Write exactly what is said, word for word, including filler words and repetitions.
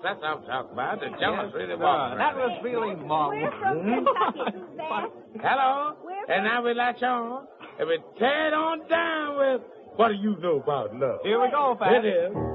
That's what I'm talking about. The jealous Yes, really sir. walking. That was feeling marvelous. We're from Kentucky, Suzanne. Hello? We're And now we latch on. And we tear it on down with what do you know about love? Here we go, Pat. It is.